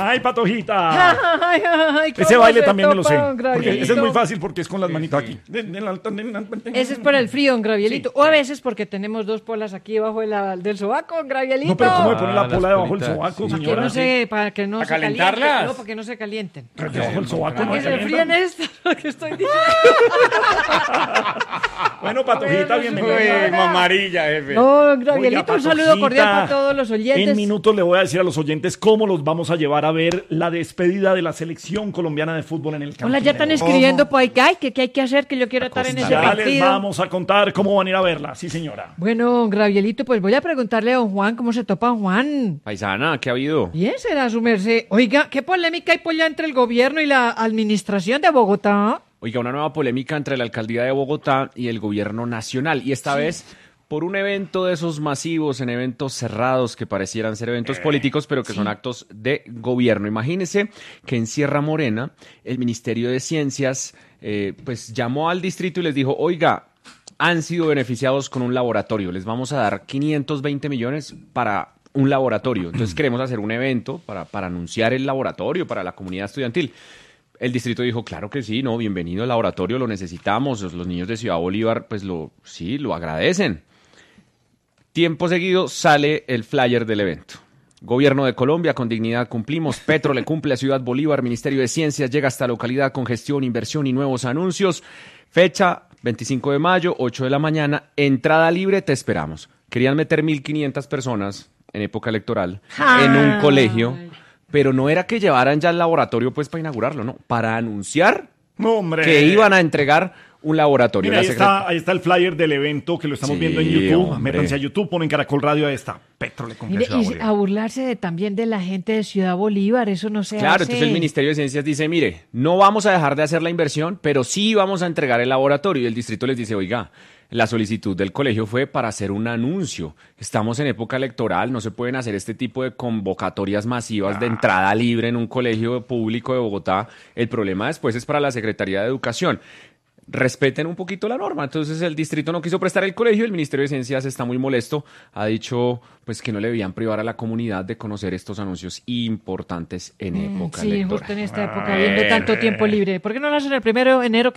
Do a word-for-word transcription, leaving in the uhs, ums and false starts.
¡Ay, Patojita! Ay, ay, Ese baile también me lo sé. Porque Porque ese es muy fácil porque es con las manitas aquí. Ese es por el frío, un Gravielito. Sí. O a veces porque tenemos dos polas aquí debajo de la, del sobaco, Gravielito. No, pero ¿cómo me pone la Ah, pola debajo del politas. sobaco, Para que señora? no se, para que no ¿Para se calentarlas? calienten. No, para que no se calienten. Pero debajo del sobaco Para no que se se fríen calienta. esto, lo que estoy diciendo. Bueno, Patojita, Bueno, bienvenida. Uy, mamarilla, jefe. No, Gravielito, Oiga, un saludo Patojita, cordial para todos los oyentes. En minutos le voy a decir a los oyentes cómo los vamos a llevar a ver la despedida de la selección colombiana de fútbol en el campo. Hola, ya están escribiendo por ahí que hay, que, que hay que hacer, que yo quiero estar en ese Ya les partido. vamos a contar cómo van a ir a verla. Sí, señora. Bueno, Gravielito, pues voy a preguntarle a don Juan cómo se topa don Juan. Paisana, ¿qué ha habido? Bien, será su merced. Oiga, ¿qué polémica hay por allá entre el gobierno y la administración de Bogotá? Oiga, una nueva polémica entre la alcaldía de Bogotá y el gobierno nacional. Y esta vez por un evento de esos masivos, en eventos cerrados que parecieran ser eventos políticos, pero que sí. son actos de gobierno. Imagínense que en Sierra Morena, el Ministerio de Ciencias, eh, pues llamó al distrito y les dijo, oiga, han sido beneficiados con un laboratorio, les vamos a dar quinientos veinte millones para un laboratorio. Entonces queremos hacer un evento para, para anunciar el laboratorio para la comunidad estudiantil. El distrito dijo, claro que sí, no, bienvenido al laboratorio, lo necesitamos. Los, los niños de Ciudad Bolívar, pues lo, sí, lo agradecen. Tiempo seguido sale el flyer del evento. Gobierno de Colombia, con dignidad cumplimos. Petro le cumple a Ciudad Bolívar. Ministerio de Ciencias llega hasta localidad con gestión, inversión y nuevos anuncios. Fecha veinticinco de mayo, ocho de la mañana. Entrada libre, te esperamos. Querían meter mil quinientas personas en época electoral Ay. en un colegio, pero no era que llevaran ya el laboratorio pues para inaugurarlo, no, para anunciar No, hombre. que iban a entregar un laboratorio. Mira, La ahí, secret- está, ahí está el flyer del evento que lo estamos Sí, viendo en YouTube. hombre. Métanse a YouTube, ponen Caracol Radio, ahí está. Petro le cumple a Mire, Ciudad y Bolívar. a burlarse de, también de la gente de Ciudad Bolívar, eso no se Claro, hace. entonces el Ministerio de Ciencias dice, mire, no vamos a dejar de hacer la inversión, pero sí vamos a entregar el laboratorio. Y el distrito les dice, oiga, la solicitud del colegio fue para hacer un anuncio. Estamos en época electoral, no se pueden hacer este tipo de convocatorias masivas de entrada libre en un colegio público de Bogotá. El problema después es para la Secretaría de Educación. Respeten un poquito la norma. Entonces el distrito no quiso prestar el colegio, el Ministerio de Ciencias está muy molesto, ha dicho pues que no le debían privar a la comunidad de conocer estos anuncios importantes en época Sí, electoral. justo en esta época, habiendo tanto tiempo libre. ¿Por qué no lo hacen el primero de enero?